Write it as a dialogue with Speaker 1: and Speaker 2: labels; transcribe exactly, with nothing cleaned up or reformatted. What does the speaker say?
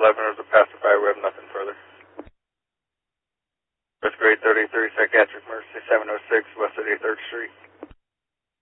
Speaker 1: eleven is a passerby. We have nothing further. First grade thirty-three Psychiatric Mercy, seven oh six West eighty-third Street.